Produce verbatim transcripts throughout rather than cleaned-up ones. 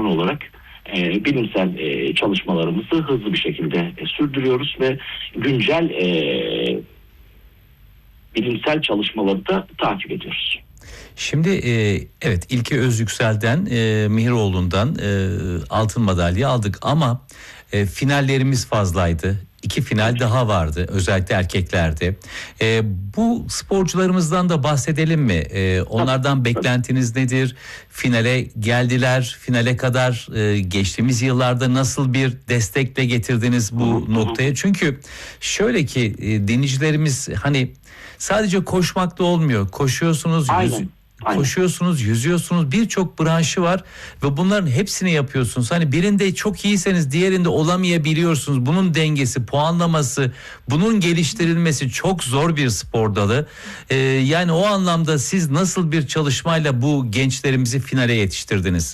federasyon olarak e, bilimsel e, çalışmalarımızı hızlı bir şekilde e, sürdürüyoruz ve güncel e, bilimsel çalışmaları da takip ediyoruz. Şimdi e, evet İlke Özyüksel'den, e, Mihiroğlu'ndan e, altın madalya aldık ama e, finallerimiz fazlaydı. İki final daha vardı, özellikle erkeklerde. E, bu sporcularımızdan da bahsedelim mi? E, onlardan beklentiniz nedir? Finale geldiler, finale kadar e, geçtiğimiz yıllarda nasıl bir destekle getirdiniz bu noktaya? Çünkü şöyle ki e, dinleyicilerimiz hani sadece koşmakta olmuyor. Koşuyorsunuz, yüz, Aynen. koşuyorsunuz, yüzüyorsunuz, birçok branşı var ve bunların hepsini yapıyorsunuz. Hani birinde çok iyiyseniz diğerinde olamayabiliyorsunuz. Bunun dengesi, puanlaması, bunun geliştirilmesi çok zor bir spor dalı. Ee, yani o anlamda siz nasıl bir çalışmayla bu gençlerimizi finale yetiştirdiniz?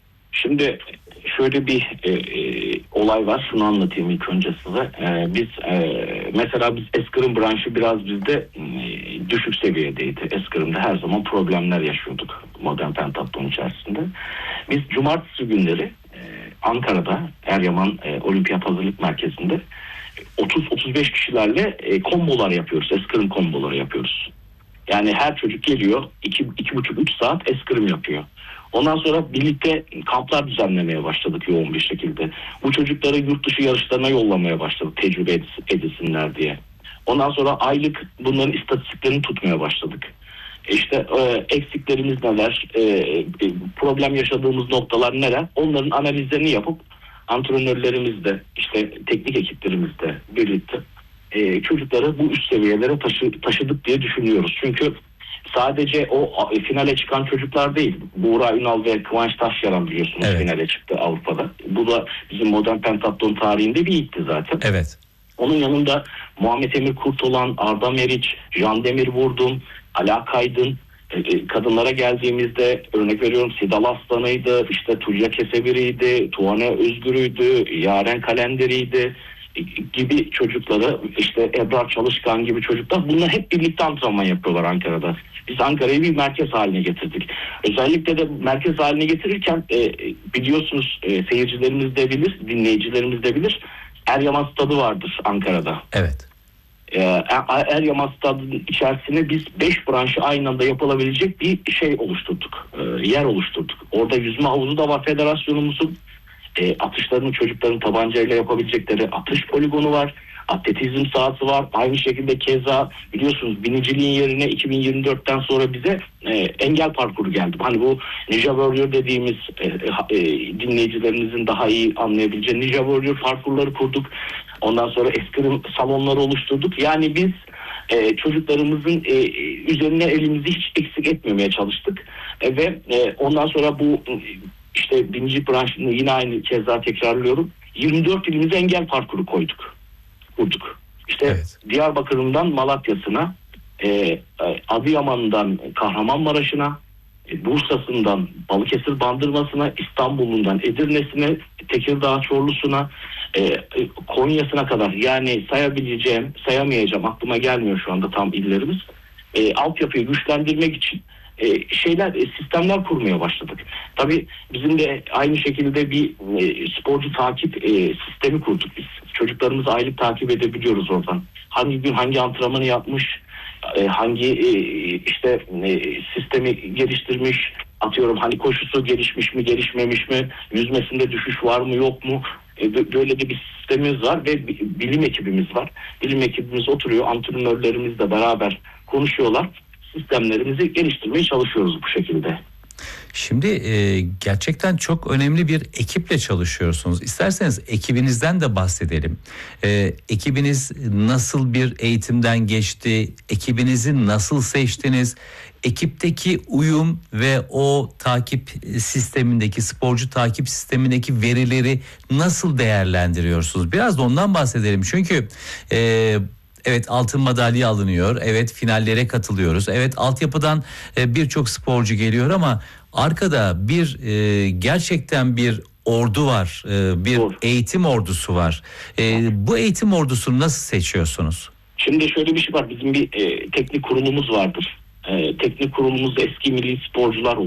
Şimdi şöyle bir e, e, olay var. Şunu anlatayım ilk önce size. E, biz e, mesela biz eskrim branşı biraz bizde e, düşük seviyedeydi. Eskrimde her zaman problemler yaşıyorduk modern pentatlon içerisinde. Biz cumartesi günleri e, Ankara'da Eryaman e, Olimpiyat Hazırlık Merkezi'nde otuz otuz beş kişilerle e, kombolar yapıyoruz. Eskrim komboları yapıyoruz. Yani her çocuk geliyor iki, iki buçuk üç saat eskrim yapıyor. Ondan sonra birlikte kamplar düzenlemeye başladık yoğun bir şekilde. Bu çocukları yurt dışı yarışlarına yollamaya başladık tecrübe edilsinler diye. Ondan sonra aylık bunların istatistiklerini tutmaya başladık. İşte e, eksiklerimiz neler, e, e, problem yaşadığımız noktalar neler, onların analizlerini yapıp antrenörlerimizle, işte teknik ekiplerimizle birlikte e, çocukları bu üst seviyelere taşı, taşıdık diye düşünüyoruz. Çünkü sadece o finale çıkan çocuklar değil. Buğra Ünal ve Kıvanç Taşyaran biliyorsunuz evet. finale çıktı Avrupa'da. Bu da bizim modern pentatlon tarihinde bir ilkti zaten. Evet. Onun yanında Muhammed Emir Kurtolan, Arda Meriç, Can Demir Vurdum, Ala Kaydın, kadınlara geldiğimizde örnek veriyorum Sidal Aslan'ıydı, işte Tulya Kesebiri'ydi, Tuğane Özgür'üydü, Yaren Kalender'i'ydi gibi çocukları, işte Ebrar Çalışkan gibi çocuklar, bunlar hep birlikte antrenman yapıyorlar Ankara'da. Biz Ankara'yı bir merkez haline getirdik. Özellikle de merkez haline getirirken e, biliyorsunuz e, seyircilerimiz de bilir, dinleyicilerimiz de bilir. Eryaman Stadı vardır Ankara'da. Evet. E, Eryaman Stadı'nın içerisine biz beş branşı aynı anda yapılabilecek bir şey oluşturduk. E, yer oluşturduk. Orada yüzme havuzu da var federasyonumuzun. E, atışlarını çocukların tabancayla yapabilecekleri atış poligonu var. Atletizm sahası var. Aynı şekilde keza biliyorsunuz biniciliğin yerine iki bin yirmi dörtten sonra bize e, engel parkuru geldi. Hani bu Ninja Warrior dediğimiz e, e, dinleyicilerimizin daha iyi anlayabileceği Ninja Warrior parkurları kurduk. Ondan sonra eskrim salonları oluşturduk. Yani biz e, çocuklarımızın e, üzerine elimizi hiç eksik etmemeye çalıştık. E, ve e, ondan sonra bu işte birinci branşını yine aynı kez daha tekrarlıyorum. yirmi dört ilimize engel parkuru koyduk. Kurduk. İşte evet. Diyarbakır'ından Malatya'sına, e, Adıyaman'dan Kahramanmaraş'ına, e, Bursa'sından Balıkesir Bandırması'na, İstanbul'undan Edirne'sine, Tekirdağ Çorlu'suna, e, Konya'sına kadar, yani sayabileceğim, sayamayacağım, aklıma gelmiyor şu anda tam illerimiz. E, altyapıyı güçlendirmek için e, şeyler, e, sistemler kurmaya başladık. Tabii bizim de aynı şekilde bir e, sporcu takip e, sistemi kurduk biz. Çocuklarımızı aylık takip edebiliyoruz oradan. Hangi gün hangi antrenmanı yapmış, e, hangi e, işte e, sistemi geliştirmiş, atıyorum hani koşusu gelişmiş mi, gelişmemiş mi, yüzmesinde düşüş var mı, yok mu? E, böyle de bir sistemimiz var ve bilim ekibimiz var. Bilim ekibimiz oturuyor, antrenörlerimizle beraber konuşuyorlar. Sistemlerimizi geliştirmeye çalışıyoruz bu şekilde. Şimdi e, gerçekten çok önemli bir ekiple çalışıyorsunuz. İsterseniz ekibinizden de bahsedelim. E, ekibiniz nasıl bir eğitimden geçti? Ekibinizi nasıl seçtiniz? Ekipteki uyum ve o takip sistemindeki, sporcu takip sistemindeki verileri nasıl değerlendiriyorsunuz? Biraz da ondan bahsedelim. Çünkü e, evet altın madalya alınıyor. Evet finallere katılıyoruz. Evet altyapıdan e, birçok sporcu geliyor ama arkada bir e, gerçekten bir ordu var. E, bir Doğru. eğitim ordusu var. E, bu eğitim ordusunu nasıl seçiyorsunuz? Şimdi şöyle bir şey var. Bizim bir e, teknik kurulumuz vardır. E, teknik kurulumuzda eski milli sporcular olur.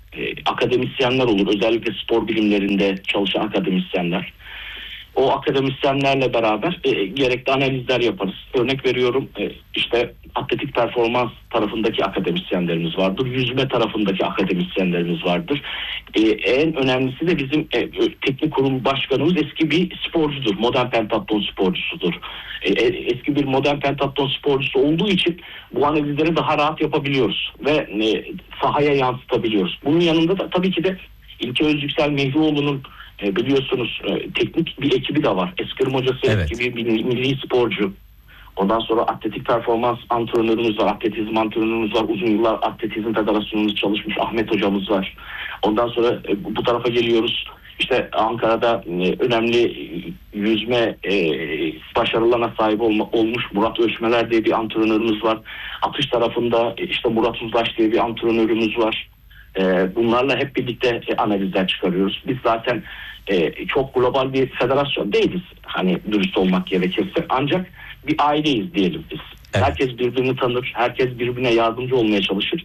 e, akademisyenler olur. Özellikle spor bilimlerinde çalışan akademisyenler. O akademisyenlerle beraber e, gerekli analizler yaparız. Örnek veriyorum e, işte atletik performans tarafındaki akademisyenlerimiz vardır. Yüzme tarafındaki akademisyenlerimiz vardır. E, en önemlisi de bizim e, teknik kurul başkanımız eski bir sporcudur. Modern pentatlon sporcusudur. E, eski bir modern pentatlon sporcusu olduğu için bu analizleri daha rahat yapabiliyoruz. Ve e, sahaya yansıtabiliyoruz. Bunun yanında da tabii ki de İlke Özyüksel Mehioğlu'nun E, biliyorsunuz e, teknik bir ekibi de var. Eskrim hocası Evet. gibi bir milli sporcu. Ondan sonra atletik performans antrenörümüz var. Atletizm antrenörümüz var. Uzun yıllar atletizm federasyonumuz çalışmış Ahmet hocamız var. Ondan sonra e, bu tarafa geliyoruz. İşte Ankara'da e, önemli yüzme e, başarılarına sahip olma, olmuş Murat Ölçmeler diye bir antrenörümüz var. Atış tarafında e, işte Murat Uzlaş diye bir antrenörümüz var. Bunlarla hep birlikte analizler çıkarıyoruz. Biz zaten çok global bir federasyon değiliz. Hani dürüst olmak gerekirse. Ancak bir aileyiz diyelim biz. Evet. Herkes birbirini tanır. Herkes birbirine yardımcı olmaya çalışır.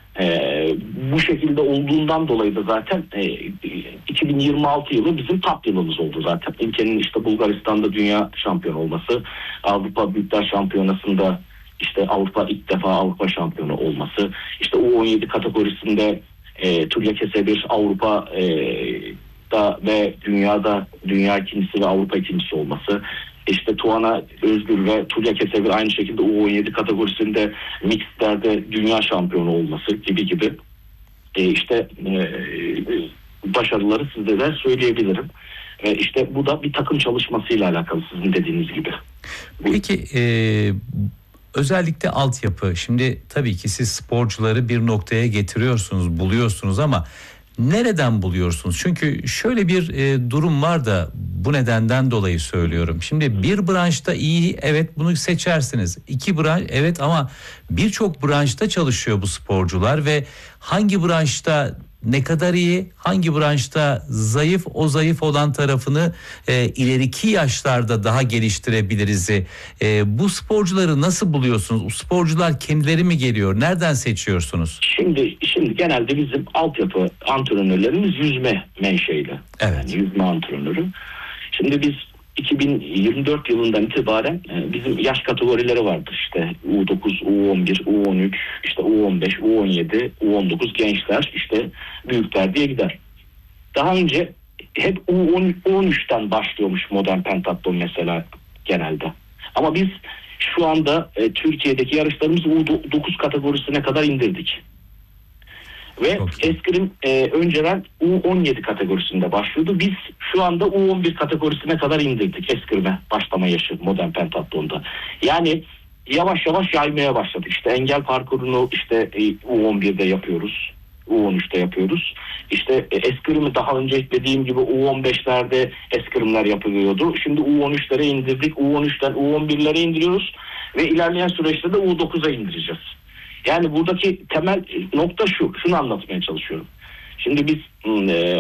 Bu şekilde olduğundan dolayı da zaten iki bin yirmi altı yılı bizim top yılımız oldu zaten. Ülkenin işte Bulgaristan'da dünya şampiyonu olması, Avrupa Büyükler Şampiyonası'nda işte Avrupa ilk defa Avrupa şampiyonu olması, işte U on yedi kategorisinde e, Tulya Kesebir Avrupa e, da ve dünyada dünya ikincisi ve Avrupa ikincisi olması, işte Tuana Özgür ve Tulya Kesebir aynı şekilde U on yedi kategorisinde mixlerde dünya şampiyonu olması gibi gibi e, işte e, başarıları size de söyleyebilirim. E, işte bu da bir takım çalışmasıyla alakalı sizin dediğiniz gibi. Peki e, özellikle altyapı. Şimdi tabii ki siz sporcuları bir noktaya getiriyorsunuz, buluyorsunuz ama nereden buluyorsunuz? Çünkü şöyle bir e, durum var da bu nedenden dolayı söylüyorum. Şimdi bir branşta iyi, evet, bunu seçersiniz. İki branş, evet, ama birçok branşta çalışıyor bu sporcular ve hangi branşta ne kadar iyi, hangi branşta zayıf, o zayıf olan tarafını e, ileriki yaşlarda daha geliştirebiliriz. E, bu sporcuları nasıl buluyorsunuz? Bu sporcular kendileri mi geliyor? Nereden seçiyorsunuz? Şimdi şimdi genelde bizim altyapı antrenörlerimiz yüzme menşeili. Evet. Yani yüzme antrenörü. Şimdi biz iki bin yirmi dört yılından itibaren bizim yaş kategorileri vardır. İşte U dokuz, U on bir, U on üç, işte U on beş, U on yedi, U on dokuz gençler, işte büyükler diye gider. Daha önce hep U on üçten başlıyormuş modern pentatlon mesela genelde. Ama biz şu anda e, Türkiye'deki yarışlarımızı U dokuz kategorisine kadar indirdik. Ve eskrim e, önceden U on yedi kategorisinde başlıyordu. Biz şu anda U on bir kategorisine kadar indirdik eskrime başlama yaşı modern pentatlonda. Yani yavaş yavaş yaymaya başladık. İşte engel parkurunu işte e, U on birde yapıyoruz. U on üçte yapıyoruz. İşte e, eskrimi daha önce dediğim gibi U on beşlerde eskrimler yapılıyordu. Şimdi U on üçlere indirdik. U on üçten U on birlere indiriyoruz. Ve ilerleyen süreçte de U dokuza indireceğiz. Yani buradaki temel nokta şu, şunu anlatmaya çalışıyorum. Şimdi biz e,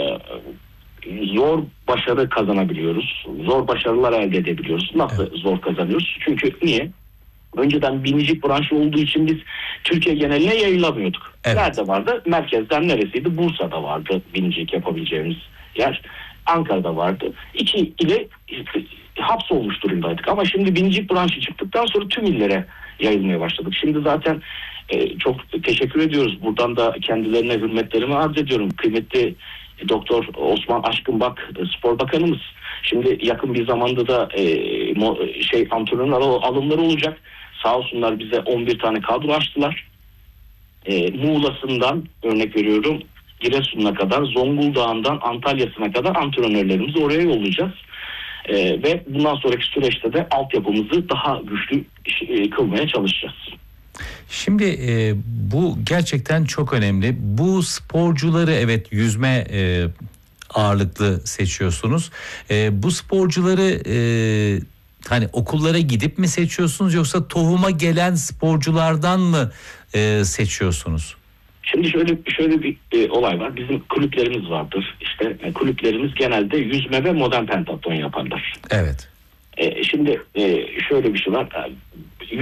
zor başarı kazanabiliyoruz, zor başarılar elde edebiliyoruz. Nasıl evet. zor kazanıyoruz? Çünkü niye? Önceden binicilik branşı olduğu için biz Türkiye geneline yayılamıyorduk. Evet. Nerede vardı? Merkezden neresiydi? Bursa'da vardı binicilik yapabileceğimiz yer. Ankara'da vardı. İki ile hapsolmuş durumdaydık. Ama şimdi binicilik branşı çıktıktan sonra tüm illere yayılmaya başladık. Şimdi zaten e, çok teşekkür ediyoruz. Buradan da kendilerine hürmetlerimi arz ediyorum. Kıymetli Doktor Osman Aşkınbak Spor Bakanımız. Şimdi yakın bir zamanda da e, mo, şey antrenör alımları olacak. Sağ olsunlar bize on bir tane kadro açtılar. E, Muğla'sından örnek veriyorum Giresun'a kadar, Zonguldak'ından Antalya'sına kadar antrenörlerimizi oraya yollayacağız. E, ve bundan sonraki süreçte de altyapımızı daha güçlü e, kılmaya çalışacağız. Şimdi e, bu gerçekten çok önemli. Bu sporcuları, evet, yüzme e, ağırlıklı seçiyorsunuz. E, bu sporcuları e, hani okullara gidip mi seçiyorsunuz yoksa tohuma gelen sporculardan mı e, seçiyorsunuz? Şimdi şöyle şöyle bir e, olay var. Bizim kulüplerimiz vardır. İşte e, kulüplerimiz genelde yüzme ve modern pentatlon yaparlar. Evet. E, şimdi e, şöyle bir şey var.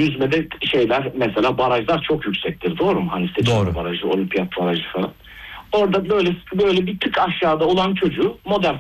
Yüzmede şeyler mesela barajlar çok yüksektir. Doğru mu? Hani seçme barajı, olimpiyat barajı falan. orada böyle böyle bir tık aşağıda olan çocuğu modern